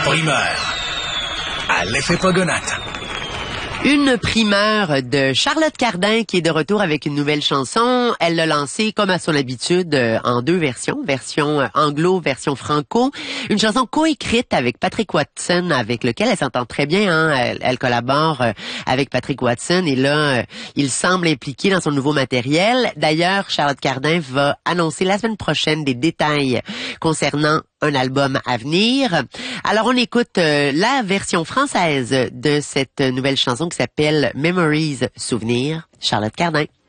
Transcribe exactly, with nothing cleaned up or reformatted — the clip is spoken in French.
Primeur à l'effet Pogonate. Une primeur de Charlotte Cardin qui est de retour avec une nouvelle chanson. Elle l'a lancée comme à son habitude en deux versions, version anglo, version franco. Une chanson coécrite avec Patrick Watson, avec lequel elle s'entend très bien. Hein? Elle, elle collabore avec Patrick Watson et là, il semble impliqué dans son nouveau matériel. D'ailleurs, Charlotte Cardin va annoncer la semaine prochaine des détails concernant un album à venir. Alors, on écoute euh, la version française de cette nouvelle chanson qui s'appelle Memories, Souvenirs, Charlotte Cardin.